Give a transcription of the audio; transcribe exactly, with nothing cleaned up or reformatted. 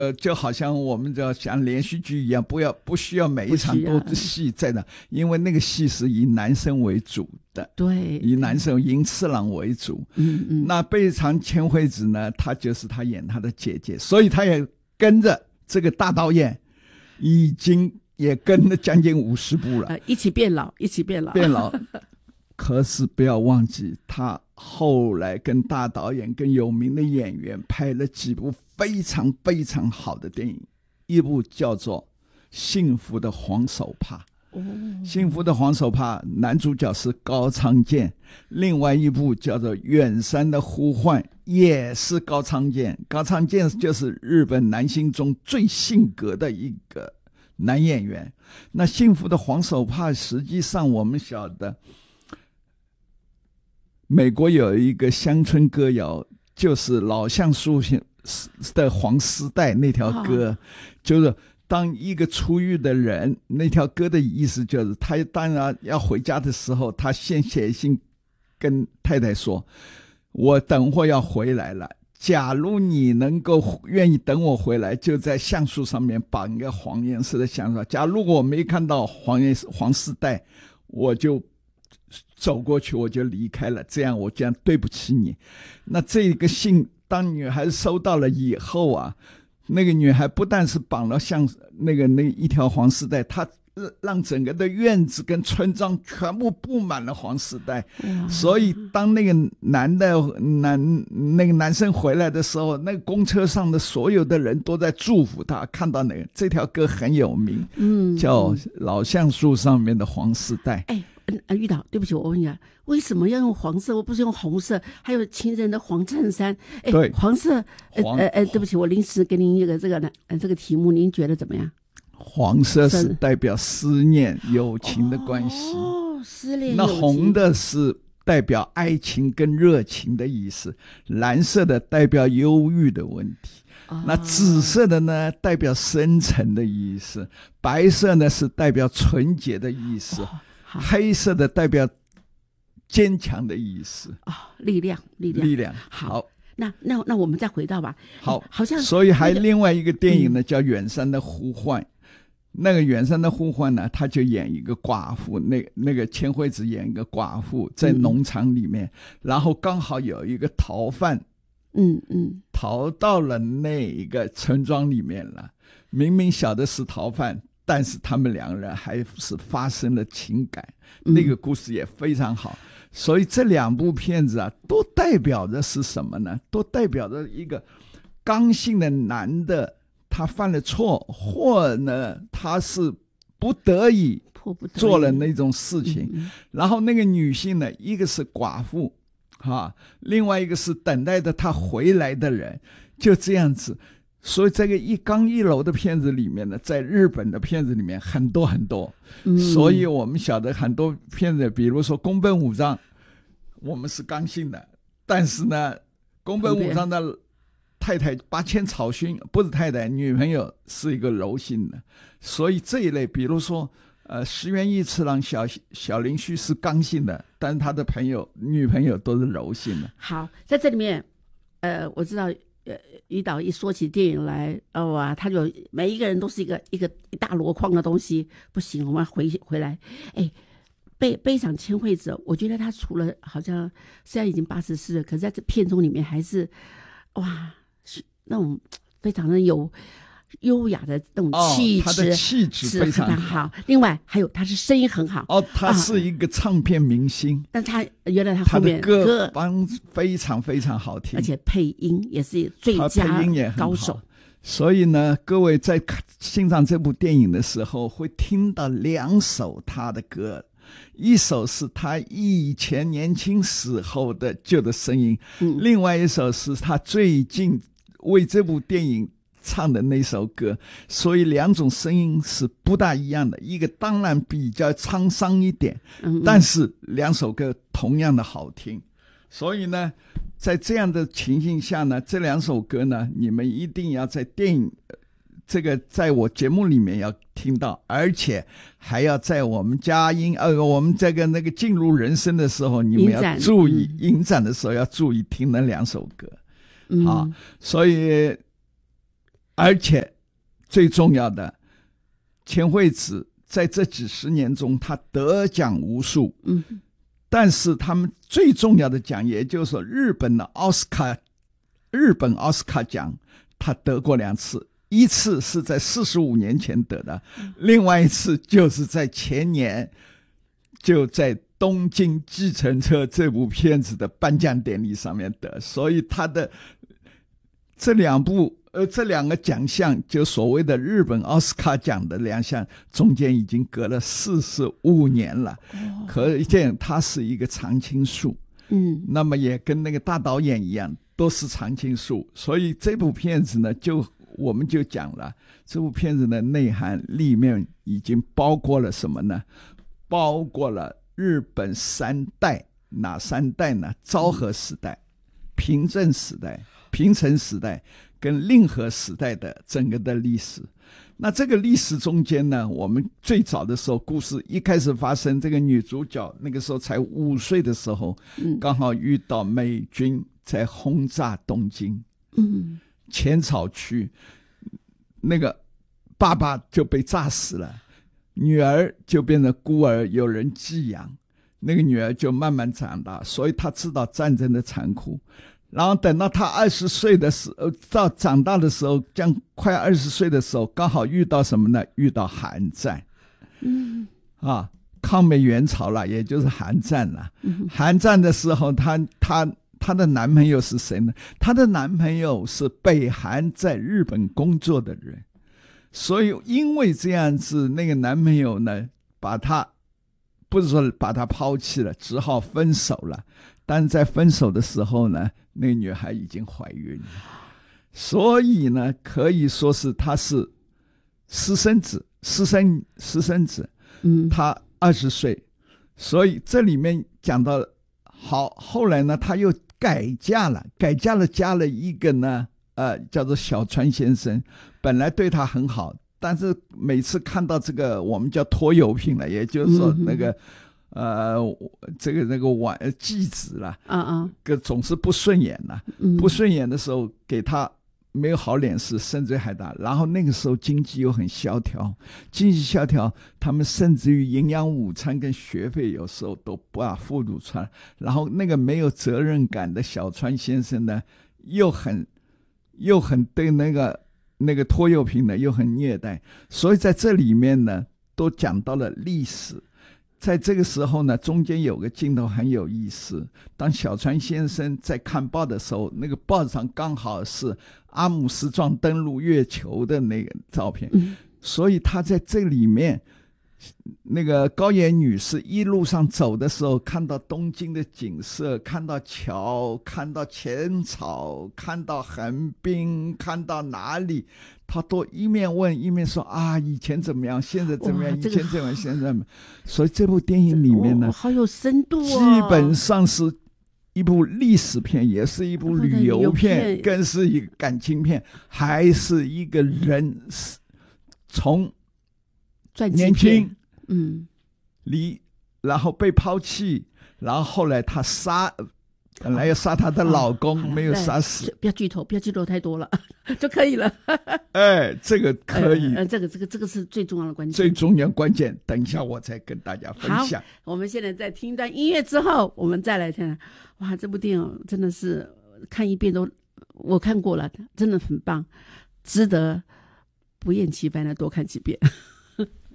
呃，就好像我们就像连续剧一样，不要不需要每一场都是戏在那，因为那个戏是以男生为主的， 对， 以男生银次郎为主。 嗯嗯。 那备长千惠子呢，她就是她演她的姐姐，所以她也跟着这个大导演，已经也跟了将近五十部了， 呃，一起变老，一起变老， 变老。可是不要忘记，他后来跟大导演、跟有名的演员拍了几部非常非常好的电影，一部叫做《幸福的黄手帕》。哦，幸福的黄手帕男主角是高仓健，另外一部叫做《远山的呼唤》，也是高仓健。高仓健就是日本男星中最性格的一个男演员。那幸福的黄手帕实际上我们晓得，美国有一个乡村歌谣，就是老橡树的黄丝带那条歌，哦，就是当一个出狱的人，那条歌的意思就是他当然要回家的时候，他先写信跟太太说，我等会要回来了，假如你能够愿意等我回来，就在橡树上面绑一个黄颜色的橡树，假如我没看到黄颜黄丝带，我就走过去，我就离开了，这样我这样对不起你。那这个信当女孩收到了以后啊，那个女孩不但是绑了像那个那一条黄丝带，她让整个的院子跟村庄全部布满了黄丝带，所以当那个男的男那个男生回来的时候，那个公车上的所有的人都在祝福他。看到那个这条歌很有名，嗯，叫老橡树上面的黄丝带。 哎，呃，玉岛，对不起，我问你啊，为什么要用黄色？我不是用红色？还有情人的黄衬衫，哎，对，黄色，呃呃呃，对不起，我临时给您一个这个呢，呃，这个题目，您觉得怎么样？ 黄色是代表思念、友情的关系， 哦，思念。 那红的是代表爱情跟热情的意思，蓝色的代表忧郁的问题，哦，那紫色的呢代表深沉的意思，白色呢是代表纯洁的意思，哦，黑色的代表坚强的意思， 哦，力量，力量， 力量。 好，那那那我们再回到吧。 好， 好像所以还另外一个电影呢，嗯，叫《远山的呼唤》。那个远山的呼唤呢，他就演一个寡妇，那那个千惠子演一个寡妇在农场里面，嗯，然后刚好有一个逃犯， 嗯嗯， 逃到了那一个村庄里面了。明明晓得是逃犯，但是他们两个人还是发生了情感，嗯，那个故事也非常好。所以这两部片子啊，都代表的是什么呢？都代表着一个刚性的男的，他犯了错，或呢他是不得已做了那种事情，嗯嗯，然后那个女性呢，一个是寡妇啊，另外一个是等待着他回来的人，就这样子。所以这个一刚一柔的片子里面呢，在日本的片子里面很多很多，嗯，所以我们晓得很多片子，比如说宫本武藏，我们是刚性的，但是呢宫本武藏的太太八千草薰不是太太，女朋友是一个柔性的，所以这一类比如说呃石原义次郎小小林旭是刚性的，但是他的朋友女朋友都是柔性的。 好，在这里面呃我知道呃于导一说起电影来，哦哇，他就每一个人都是一个一个一大箩筐的东西，不行，我们回回来。哎，悲悲伤千惠子，我觉得他除了好像虽然已经八十四了，可是在这片中里面还是哇，是那种非常的有优雅的那种气质， 哦，他的气质非常好, 好。另外还有他是声音很好哦，他是一个唱片明星，啊， 但他原来他后面他的歌方非常非常好听， 而且配音也是最佳高手。 所以呢，各位在欣赏这部电影的时候，会听到两首他的歌，一首是他以前年轻时候的旧的声音，嗯，另外一首是他最近为这部电影唱的那首歌，所以两种声音是不大一样的，一个当然比较沧桑一点，嗯嗯，但是两首歌同样的好听。所以呢，在这样的情形下呢，这两首歌呢，你们一定要在电影这个在我节目里面要听到，而且还要在我们佳音呃，我们这个那个进入人生的时候，你们要注意影展的时候要注意听那两首歌，嗯，好，所以而且最重要的，千惠子在这几十年中，他得奖无数。 嗯， 但是他们最重要的奖，也就是说日本的奥斯卡，日本奥斯卡奖，他得过两次，一次是在四十五年前得的，另外一次就是在前年，就在东京计程车这部片子的颁奖典礼上面得。所以他的这两部呃，这两个奖项，就所谓的日本奥斯卡奖的两项，中间已经隔了四十五年了，哦、可见他是一个常青树。 嗯， 那么也跟那个大导演一样，都是常青树。所以这部片子呢，就我们就讲了，这部片子的内涵里面已经包括了什么呢？包括了日本三代，哪三代呢？昭和时代、平成时代、平成时代跟令和时代的整个的历史。那这个历史中间呢，我们最早的时候，故事一开始发生，这个女主角那个时候才五岁的时候，嗯，刚好遇到美军在轰炸东京， 嗯， 浅草区，那个爸爸就被炸死了，女儿就变成孤儿，有人寄养，那个女儿就慢慢长大，所以她知道战争的残酷。然后等到他二十岁的时候，到长大的时候，将快二十岁的时候，刚好遇到什么呢？遇到韩战， 嗯， 啊，抗美援朝了，也就是韩战了。 嗯、 韩战的时候，她她她的男朋友是谁呢？她的男朋友是北韩在日本工作的人，所以因为这样子，那个男朋友呢，把她不是说把她抛弃了，只好分手了。但在分手的时候呢，那个女孩已经怀孕了，所以呢，可以说是她是私生子，私生私生子。 嗯， 她二十岁，所以这里面讲到，好，后来呢，她又改嫁了，改嫁了，加了一个呢，呃，叫做小川先生，本来对她很好，但是每次看到这个我们叫拖油瓶了，也就是说那个。嗯呃，这个那个晚继子了， 啊啊， 个总是不顺眼了， 嗯， 不顺眼的时候给他没有好脸色，甚至还打。然后那个时候经济又很萧条，经济萧条，他们甚至于营养午餐跟学费有时候都不把付入出来。然后那个没有责任感的小川先生呢，又很又很对那个那个拖油瓶呢又很虐待，所以在这里面呢，都讲到了历史。在这个时候呢，中间有个镜头很有意思。当小川先生在看报的时候，那个报上刚好是阿姆斯壮登陆月球的那个照片， 嗯、 所以他在这里面，那个高野女士一路上走的时候，看到东京的景色，看到桥，看到浅草，看到横滨，看到哪里，他都一面问一面说啊，以前怎么样，现在怎么样，以前怎么样，现在怎么样。所以这部电影里面呢， 好有深度哦， 基本上是一部历史片，也是一部旅游片，更是一个感情片，还是一个人从年轻， 嗯， 离，然后被抛弃，然后后来他杀，本来要杀她的老公，哦、没有杀死。 不要剧透，不要剧透太多了就可以了。 哎，这个可以， 呃，呃这个这个这个是最重要的关键， 最重要关键。等一下我再跟大家分享。 好，我们现在在听一段音乐之后，我们再来看。哇，这部电影真的是看一遍都我看过了，真的很棒，值得不厌其烦的多看几遍。